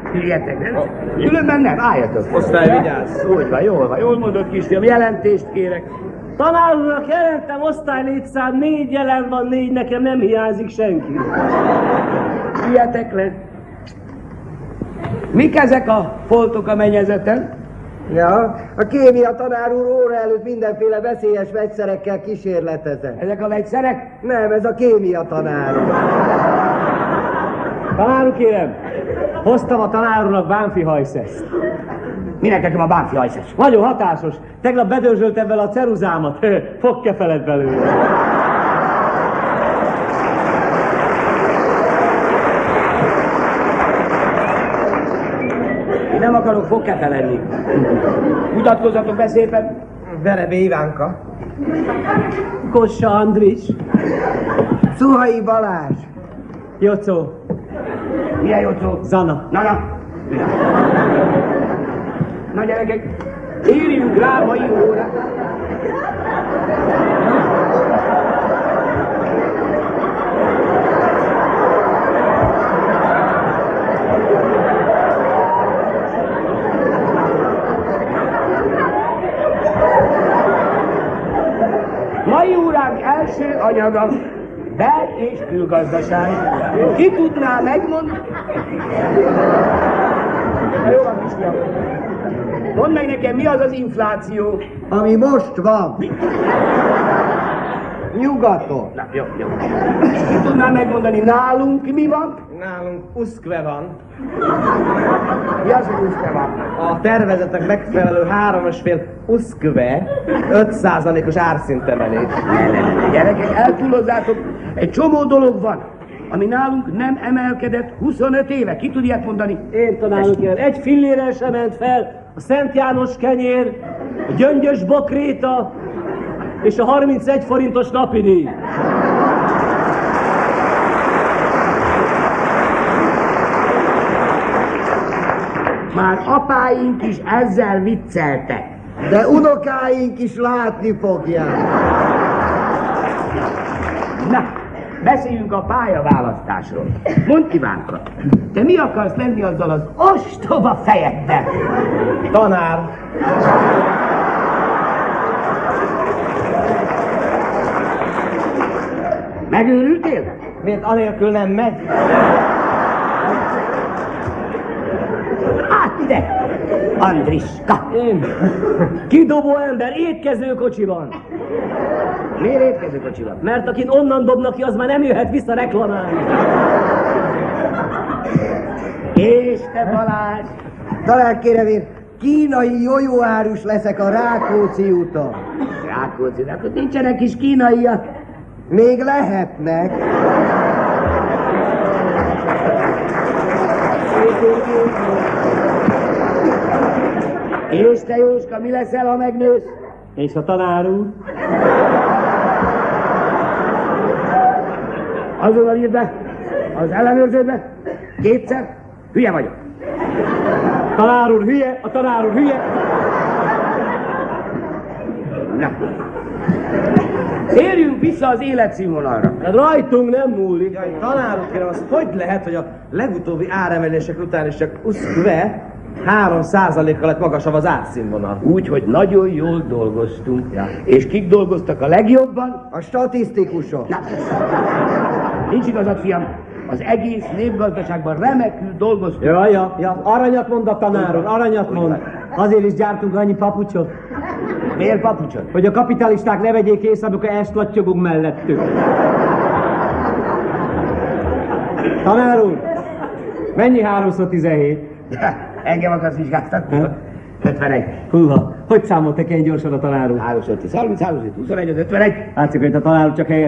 Hülyetek, nem? Különben nem, álljatok. Osztály, vigyázz. Úgy van, jól mondod, kisfiam, jelentést kérek. Tanár úrnak jelentem, osztálylétszám 4 jelen van, 4, nekem nem hiányzik senki. Üljetek le. Mik ezek a foltok a mennyezeten? Ja, a kémia tanár úr óra előtt mindenféle veszélyes vegyszerekkel kísérletezett. Ezek a vegyszerek? Nem, ez a kémia tanár úr. Tanár úr, kérem, hoztam a tanár úrnak bánfi hajszeszt. Minek nekem a bánfi hajszes? Nagyon hatásos. Tegnap bedörzsöltem vele a ceruzámat. Fogkefeled belőle. Én nem akarok fogkefeledni. Mutatkozzatok be szépen. Verebe Ivánka. Kossa Andris. Szuhai Balázs. Jocó. Milyen jó szó? Zana. Na. Na gyerekek, írjunk rá mai óra. Mai óránk első anyaga bel- és külgazdaság. Ki tudná megmondani? Jó van, kisfiam. Mondd meg nekem, mi az az infláció? Ami most van. Nyugaton. Na, jó. Ki tudná megmondani, nálunk mi van? Nálunk uszkve van. Mi az, hogy uszke van? A tervezetnek megfelelő 3,5 uszkve 5%-os árszintemelés. Gyerekek, eltúlozzátok. Egy csomó dolog van, ami nálunk nem emelkedett 25 éve. Ki tud ilyet mondani? Én tanár úr, kérem, 1 fillérrel sem ment fel a Szent János kenyér, a gyöngyös bokréta és a 31 forintos napidíj. Már apáink is ezzel vicceltek. De unokáink is látni fogják. Na, beszéljünk a pályaválasztásról. Mondd, Ivánka, te mi akarsz lenni azzal az ostoba fejeddel? Tanár. Megőrültél? Miért anélkül nem megy? Hát ide! Andriska! Én. Kidobó ember, étkezőkocsiban. Miért étkezőkocsiban? Mert akin onnan dobnak ki, az már nem jöhet vissza reklamálni. És te Balázs? Talán kérem én, kínai jójóárus leszek a Rákóczi úton. Rákóczi, de akkor nincsenek is kínaiak. Még lehetnek. És te Jóska, mi leszel, ha megnősz? És a tanár úr? Azonnal írd be, az ellenőrződbe, 2-szer, hülye vagyok. Tanár úr hülye, a tanár úr hülye. Na. Térjünk vissza az életszínvonalra. Hát rajtunk nem múlik. Jaj, tanár úr, kérem, az hogy lehet, hogy a legutóbbi áremelések után is csak uszkve 3%-kal lett magasabb az árszínvonal? Úgy, hogy nagyon jól dolgoztunk. Ja. És kik dolgoztak a legjobban? A statisztikusok. Na, nincs igazad, fiam. Az egész népgazdaságban remekül dolgoztunk. Ja, aranyat mond a tanár úr, aranyat mond. Azért is gyártunk annyi papucsot, Miért papucsot? hogy a kapitalisták ne vegyék észre, amikor estlattyogunk mellettük. Tanár úr, mennyi 3x17? Engem akarsz vizsgáztatni? 51. Húha, hogy számoltak ilyen gyorsan a tanár úr? 3 5 10, 30, 3 5 21, az 51. Látszik, hogy a tanár úr csak helyet